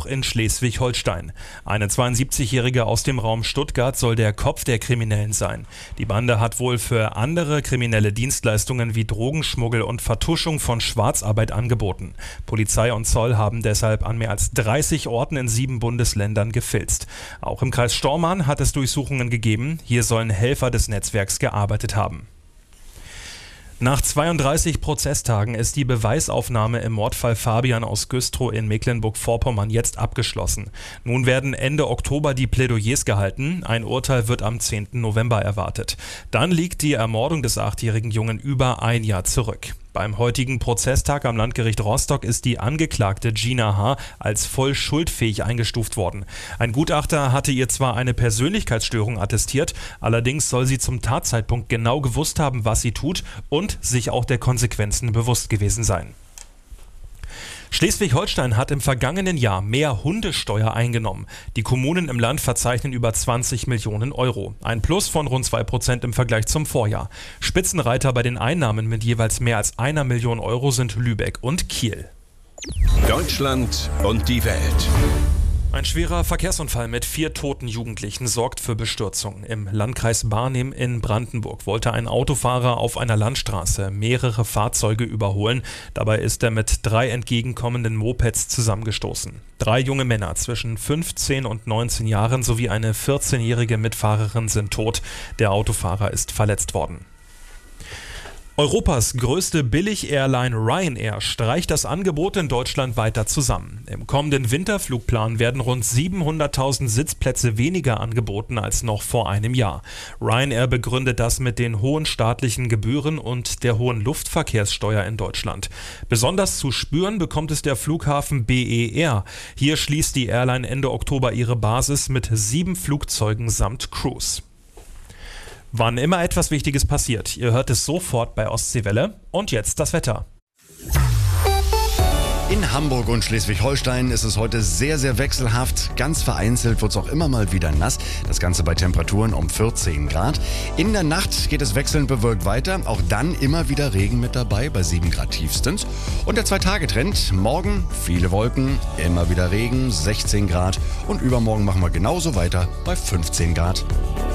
auch in Schleswig-Holstein. Eine 72-Jährige aus dem Raum Stuttgart soll der Kopf der Kriminellen sein. Die Bande hat wohl für andere kriminelle Dienstleistungen wie Drogenschmuggel und Vertuschung von Schwarzarbeit angeboten. Polizei und Zoll haben deshalb an mehr als 30 Orten in 7 Bundesländern gefilzt. Auch im Kreis Stormarn hat es Durchsuchungen gegeben. Hier sollen Helfer des Netzwerks gearbeitet haben. Nach 32 Prozesstagen ist die Beweisaufnahme im Mordfall Fabian aus Güstrow in Mecklenburg-Vorpommern jetzt abgeschlossen. Nun werden Ende Oktober die Plädoyers gehalten. Ein Urteil wird am 10. November erwartet. Dann liegt die Ermordung des 8-jährigen Jungen über ein Jahr zurück. Beim heutigen Prozesstag am Landgericht Rostock ist die Angeklagte Gina H. als voll schuldfähig eingestuft worden. Ein Gutachter hatte ihr zwar eine Persönlichkeitsstörung attestiert, allerdings soll sie zum Tatzeitpunkt genau gewusst haben, was sie tut und sich auch der Konsequenzen bewusst gewesen sein. Schleswig-Holstein hat im vergangenen Jahr mehr Hundesteuer eingenommen. Die Kommunen im Land verzeichnen über 20 Millionen Euro. Ein Plus von rund 2% im Vergleich zum Vorjahr. Spitzenreiter bei den Einnahmen mit jeweils mehr als 1 Million Euro sind Lübeck und Kiel. Deutschland und die Welt. Ein schwerer Verkehrsunfall mit 4 toten Jugendlichen sorgt für Bestürzung. Im Landkreis Barnim in Brandenburg wollte ein Autofahrer auf einer Landstraße mehrere Fahrzeuge überholen. Dabei ist er mit 3 entgegenkommenden Mopeds zusammengestoßen. 3 junge Männer zwischen 15 und 19 Jahren sowie eine 14-jährige Mitfahrerin sind tot. Der Autofahrer ist verletzt worden. Europas größte Billig-Airline Ryanair streicht das Angebot in Deutschland weiter zusammen. Im kommenden Winterflugplan werden rund 700.000 Sitzplätze weniger angeboten als noch vor einem Jahr. Ryanair begründet das mit den hohen staatlichen Gebühren und der hohen Luftverkehrssteuer in Deutschland. Besonders zu spüren bekommt es der Flughafen BER. Hier schließt die Airline Ende Oktober ihre Basis mit 7 Flugzeugen samt Crews. Wann immer etwas Wichtiges passiert, ihr hört es sofort bei Ostseewelle. Und jetzt das Wetter. In Hamburg und Schleswig-Holstein ist es heute sehr, sehr wechselhaft. Ganz vereinzelt wird es auch immer mal wieder nass. Das Ganze bei Temperaturen um 14 Grad. In der Nacht geht es wechselnd bewölkt weiter. Auch dann immer wieder Regen mit dabei, bei 7 Grad tiefstens. Und der 2-Tage-Trend. Morgen viele Wolken, immer wieder Regen, 16 Grad. Und übermorgen machen wir genauso weiter bei 15 Grad.